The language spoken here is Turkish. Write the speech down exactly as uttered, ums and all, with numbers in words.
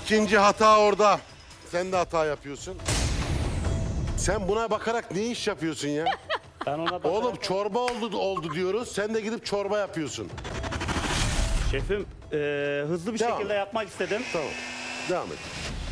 İkinci hata orada. Sen de hata yapıyorsun. Sen buna bakarak ne iş yapıyorsun ya? Ben ona bakarak... Oğlum çorba oldu oldu diyoruz. Sen de gidip çorba yapıyorsun. Şefim e, hızlı bir Devam şekilde et. yapmak istedim. Tamam. Devam et.